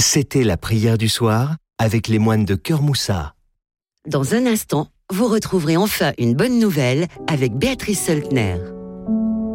C'était la prière du soir avec les moines de Cœur Moussa. Dans un instant, vous retrouverez enfin une bonne nouvelle avec Béatrice Seltner.